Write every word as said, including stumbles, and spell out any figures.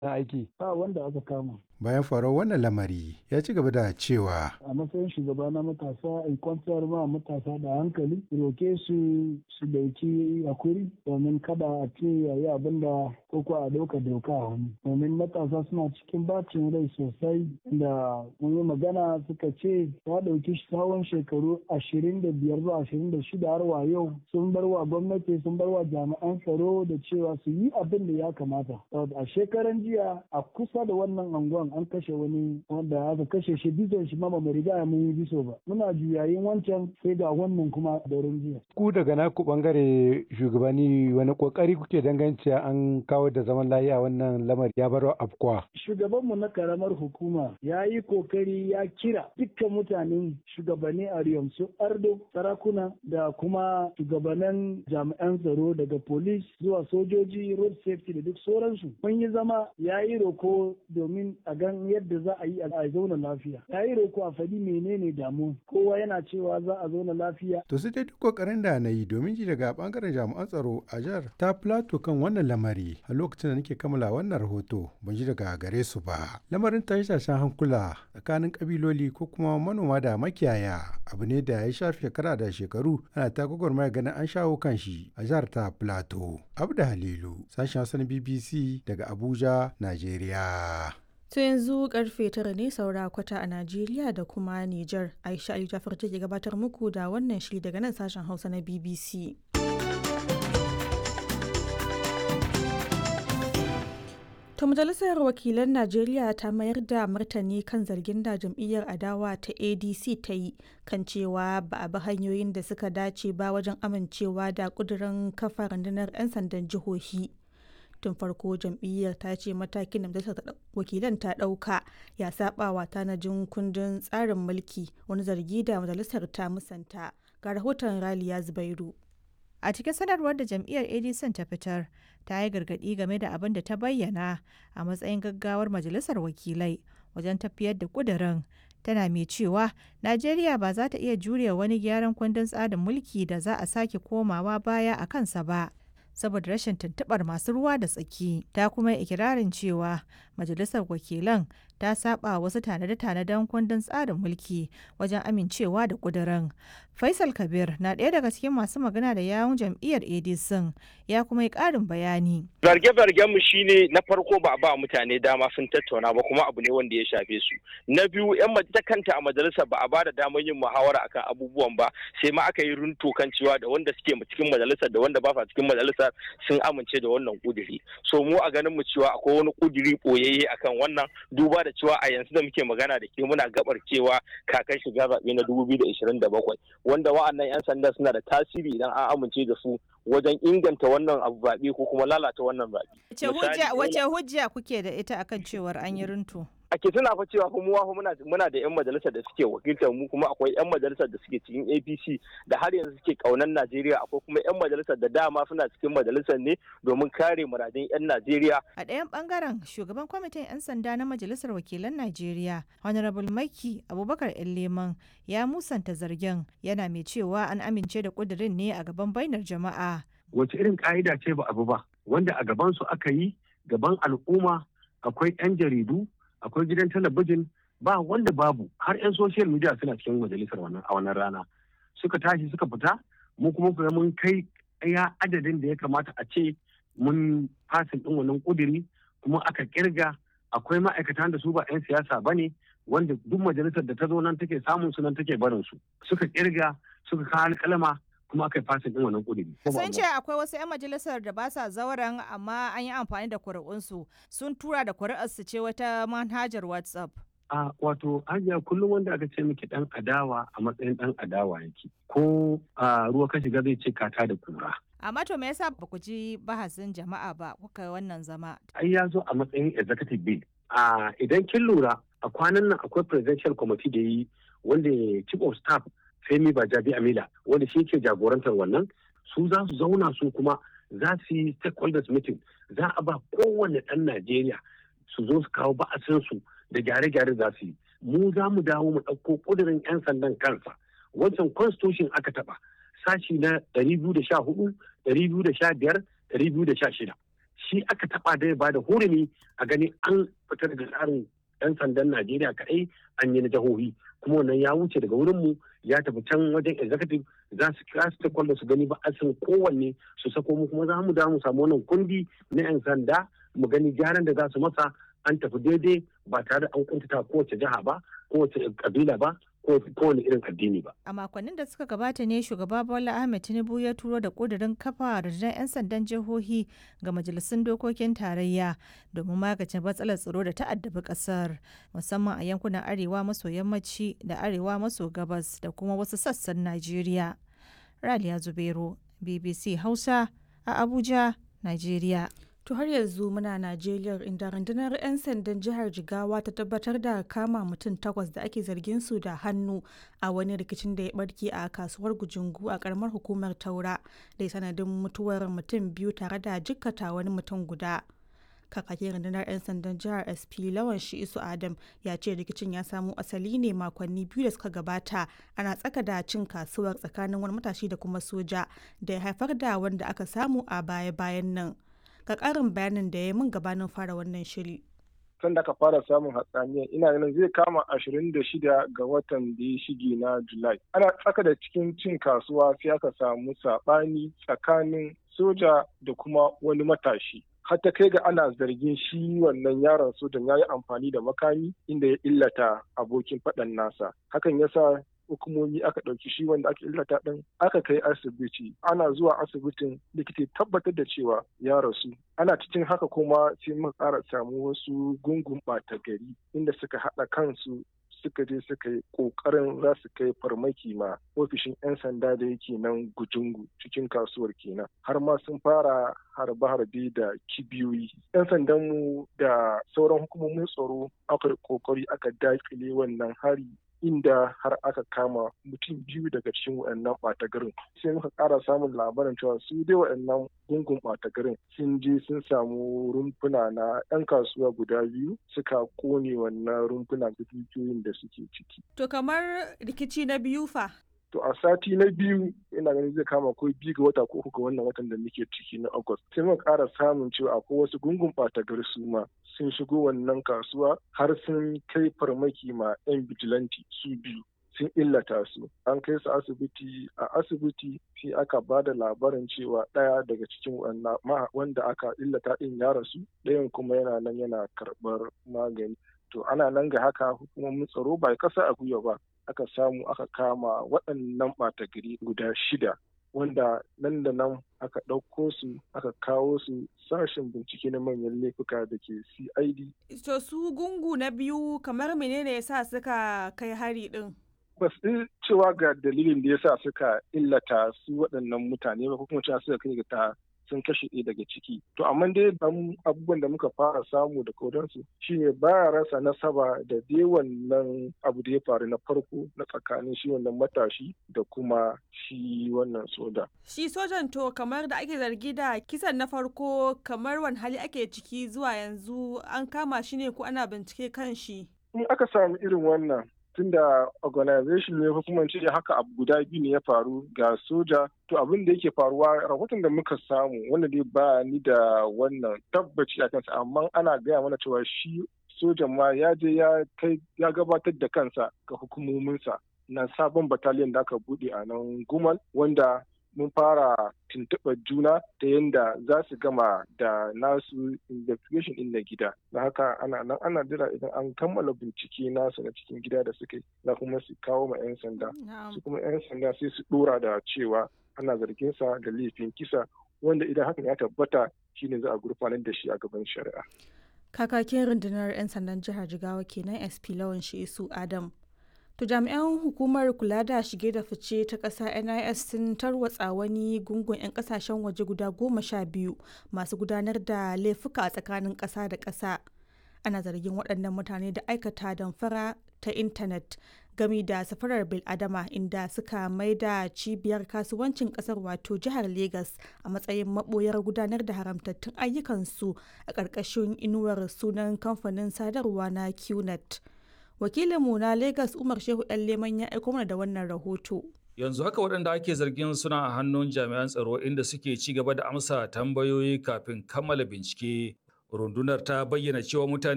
aiki. Ba wanda aka kama. Bayan faruwar wannan lamari ya ci gaba da cewa a matsayin shugaba na matasa in kwantar ma matasa da hankali roke su su dauki hakuri domin kada a ce yayi abin da koko a dauka doka a hannu domin matasa suna cikin bacin rai sosai da mun yi magana suka ce ta dauki tsawon shekaru ashirin da biyar zuwa ashirin da shida har wa yau sun bar wa gwamnati sun bar wa jami'an tsaro da cewa su yi abin da ya kamata a shekaran jiya a kusa da wannan anguwan an kashe wani wanda aka kashe shi bizon shi ma ba mu riga mun yi biso ba muna juyayin wancan sai ga wannan kuma daren jiya. Ku daga naku bangare shugabanni wani kokari kuke dangance an kawo da zaman lafiya wannan lamari ya baro afkuwa. Shugabanmu na karamar hukuma ya yi kokari ya kira dukkan mutanen shugabanni a Riyom su Ardo sarakuna da kuma shugabannin jami'an tsaro daga police zuwa sojoji road safety da duk sauransu. Mun yi zama ya yi roko domin a gan yadda za a yi a zauna lafiya. Ya yi roko a faɗi menene damu. Kowa yana cewa za a zauna lafiya. To sai dai duk kokarin da na yi domin ji daga bangaren jami'an tsaro a jihar ta Plateau kan wannan lamari a lokacin da nake kammala wannan rahoto ban ji daga gare su ba. Lamarin tashe-tashen hankula tsakanin kabiloli ko kuma manoma da makiyaya abu ne da ya shafi shekara da shekaru ana ta gwagwarmaya ganin an shawo kan shi a jihar ta Plateau. Abda Halilu sashen Hausa na B B C daga Abuja, Najeriya. To yanzu karfe tara ne saura kwata a Najeriya da kuma Nijar. Aisha Ali Jafar take gabatar muku da wannan shiri daga nan sashen Hausa na B B C. To Majalisar Wakilan Najeriya ta mayar da martani kan zargin da jam'iyyar adawa ta A D C ta yi kan cewa ba a bi hanyoyin da suka dace ba wajen amincewa da ƙudurin kafa rundunar 'yan sandan jihohi. Tun farko jam'iyyar ta ce matakin da majalisar wakilan ta ɗauka ya saba wa tanajin kundin tsarin mulki wani zargi da majalisar ta musanta. Ga rahoton Raliya Zubairu. A cikin sanarwar da jam'iyyar A D C ta fitar, ta yi gargaɗi game da abin da ta bayyana a matsayin gaggawar majalisar wakilai wajen tafiyar da ƙudurin. Tana mai cewa Najeriya ba za ta iya jure wani gyaran kundin tsarin mulki da za a sake komawa baya a kansa ba. Saboda rashin tuntuɓar masu ruwa da tsaki, ta kuma yi ikirarin cewa majalisar wakilan ta saba wasu tanade-tanaden kundin tsarin mulki wajen amincewa da ƙudurin. Faisal Kabir na ɗaya daga cikin masu magana da yawun jam'iyyar A D C ya kuma yi ƙarin bayani. Zarge-zargen mu shine na farko ba a ba mutane dama sun tattauna ba kuma abu ne wanda ya shafe su. Na biyu yan ta kanta a majalisar ba a ba da damar yin muhawara akan abubuwan ba sai ma aka yi runto kan cewa da wanda suke cikin majalisar da wanda ba sa cikin majalisar sun amince da wannan kuduri. So mu a ganin mu cewa akwai wani kuduri boyayye akan wannan duba da cewa a yanzu da muke magana da ke muna gabar cewa kakan shiga zaɓe na dubu biyu da ishirin da bakwai wanda wa'annan 'yan sanda suna da tasiri idan an amince da su wajen inganta wannan abu zaɓe ko kuma lalata wannan zaɓe. Wace hujja kuke da ita akan cewar an yi runtu? Ake tuna fa cewa kuma muna muna da yan majalisar da suke wakiltar mu kuma akwai yan majalisar da suke cikin A P C da har yanzu suke kaunar Najeriya akwai kuma yan majalisar da dama suna cikin majalisar ne domin kare muradun yan Najeriya. A ɗayan bangaren shugaban kwamitin yan sanda na majalisar wakilan Najeriya Honorable Maiki Abubakar Leman ya musanta zargin yana mai cewa an amince da kudirin ne a gaban bainar jama'a. Wace irin ka'ida ce ba abu ba wanda a gaban su aka yi gaban al'umma akwai yan jaridu akwai gidan talabijin ba wanda babu har 'yan social media suna cikin majalisar wannan a wannan rana suka tashi suka fita mu kuma kuma mun kai ya adadin da ya kamata a ce mun fasin din wannan kuduri kuma aka kirga akwai ma'aikatan da su ba 'yan siyasa ba ne wanda duk majalisar da ta zo nan take samun su nan take barin su suka kirga suka kawo alƙalama kuma aka yi fasin din wannan kuduri. Sun ce akwai wasu 'yan majalisar da ba sa zauren amma an yi amfani da kuri'unsu sun tura da kuri'arsu ce wata manhajar WhatsApp. A wato hajiya kullum wanda aka ce miki dan adawa a matsayin dan adawa yake ko a ruwa ka shiga zai ce kata da kura. Amma to me yasa ba ku ji bahasin jama'a ba kuka wannan zama? Ai ya zo a matsayin executive bill. A idan kin lura a kwanan nan akwai presidential committee da yi wanda chief of staff Femi Bajabi Amila wanda shi ke jagorantar wannan su za su zauna su kuma za su yi stakeholders meeting za a ba kowane ɗan Najeriya su zo su kawo ba'asin su da gyare-gyare za su yi mu za mu dawo mu ɗauko ƙudurin 'yan sandan kansa wancan constitution aka taɓa sashi na ɗari biyu da sha hudu ɗari biyu da sha biyar ɗari biyu da sha shida shi aka taɓa da ya bada hurumi a gani an fitar da tsarin 'yan sandan Najeriya kaɗai an yi na jihohi kuma wannan ya wuce daga wurinmu ya tafi can wajen executive za su kira su takwallo su gani ba a san kowanne su sako mu kuma za mu da mu samu wannan kundi na 'yan sanda mu gani gyaran da za su masa an tafi daidai ba tare da an kuntata kowace jiha ba kowace kabila ba ko kowane irin addini ba. A makonnin da suka gabata ne shugaba Bola Ahmed Tinubu ya turo da kudirin kafa rundunar 'yan sandan jihohi ga majalisun dokokin tarayya domin magance matsalar tsaro da ta addabi kasar musamman a yankunan arewa maso yammaci da arewa maso gabas da kuma wasu sassan Najeriya. Raliya Zubairu, B B C Hausa a Abuja, Najeriya. To har yanzu muna Najeriya inda rundunar 'yan sandan jihar Jigawa ta tabbatar da kama mutum takwas da ake zargin su da hannu a wani rikicin da ya barke a kasuwar Gujungu a karamar hukumar Taura da sanadin mutuwar mutum biyu tare da jikkata wani mutum guda. Kakakin rundunar 'yan sandan jihar S P Lawan Shi'isu Adam ya ce rikicin ya samo asali ne makonni biyu da suka gabata ana tsaka da cin kasuwar tsakanin wani matashi da kuma soja da ya haifar da wanda aka samu a baya-bayan nan. Ga ƙarin bayanin da ya mun gabanin fara wannan shiri. Tun da aka fara samun hatsaniyar ina ganin zai kama ashirin da shida ga watan da ya shige na Julai. Ana tsaka da cikin cin kasuwa sai aka samu saɓani tsakanin soja da kuma wani matashi. Har ta kai ga ana zargin shi wannan yaron sojan ya yi amfani da makami inda ya illata abokin faɗan nasa. Hakan ya sa hukumomi aka ɗauki shi wanda aka illata ɗin aka kai asibiti ana zuwa asibitin likita tabbatar da cewa ya rasu ana cikin haka kuma sai muka ƙara samu wasu gungun ɓata gari inda suka haɗa kansu suka je suka yi ƙoƙarin za su kai farmaki ma ofishin 'yan sanda da yake nan Gujungu cikin kasuwar kenan har ma sun fara harbe-harbe da kibiyoyi 'yan sandanmu da sauran hukumomin tsaro aka yi ƙoƙari aka daƙile wannan hari inda har aka kama mutum biyu daga cikin waɗannan ɓata garin sai muka ƙara samun labarin cewa su dai waɗannan gungun ɓata garin sun je sun samu rumfuna na 'yan kasuwa guda biyu suka ƙone wannan rumfuna da dukiyoyin da suke ciki. To kamar rikici na biyu fa? To a sati na biyu ina ganin zai kama ko biyu ga wata ko uku ga wannan watan da muke ciki na August. Sai muka ƙara samun cewa akwai wasu gungun ɓata gari su ma sun shigo wannan kasuwa har sun kai farmaki ma 'yan bijilanti su biyu sun illata su. An kai su asibiti a asibiti sai aka ba da labarin cewa ɗaya daga cikin wanda aka illata ɗin ya rasu ɗayan kuma yana nan yana karɓar magani. To ana nan ga haka hukumomin tsaro ba kasa a gwiwa ba aka samu aka kama waɗannan ɓata gari guda shida wanda nan da nan aka ɗauko su aka kawo su sashen bincike na manyan laifuka da ke C I D. To su gungu na biyu kamar menene yasa suka kai hari ɗin? Ba su cewa ga dalilin da yasa suka illata su waɗannan mutane ba ko kuma cewa suka kai ga ta sun kashe ɗaya daga ciki. To amma dai abubuwan da muka fara samu da kodansu shine baya rasa nasaba da dai wannan abu da ya faru na farko na tsakanin shi wannan matashi da kuma shi wannan soja. Shi sojan to kamar da ake zargi da kisan na farko kamar wani hali ake ciki zuwa yanzu an kama shi ne ko ana bincike kan shi? In aka samu irin wannan tunda organization ne hukumar ce haka abu guda biyu ne ya faru ga soja to abin da yake faruwa rahoton da muka samu wanda dai ba ni da wannan tabbaci a kansa amma ana gaya mana cewa shi sojan ma ya je ya kai ya gabatar da kansa ga hukumominsa na sabon battalion da aka bude a nan Gumal wanda mun fara tuntuɓar juna ta yadda za su gama da nasu investigation ɗin na gida. Da haka ana nan ana jira idan an kammala bincike nasu na cikin gida da suka yi na kuma su kawo ma 'yan sanda. Su kuma 'yan sanda sai su ɗora da cewa ana zargin sa da laifin kisa wanda idan hakan ya tabbata shine za a gurfanar da shi a gaban shari'a. Kakakin rundunar 'yan sandan jihar Jigawa kenan S P Lawan Shi'isu Adam. To jami'an hukumar kula da shige da fice ta ƙasa N I S sun tarwatsa wani gungun 'yan ƙasashen waje guda goma sha biyu masu gudanar da laifuka a tsakanin ƙasa da ƙasa. Ana zargin waɗannan mutane da aikata damfara ta intanet gami da safarar bil'adama inda suka maida cibiyar kasuwancin ƙasar wato jihar Legas a matsayin maɓoyar gudanar da haramtattun ayyukansu a ƙarƙashin inuwar sunan kamfanin sadarwa na Q net. Wakilinmu na Lagos Umar Shehu ɗan Leman ya aiko mana da wannan rahoto. Yanzu haka waɗanda ake zargin suna a hannun jami'an tsaro inda suke ci gaba da amsa tambayoyi kafin kammala bincike. Rundunar ta bayyana cewa mutane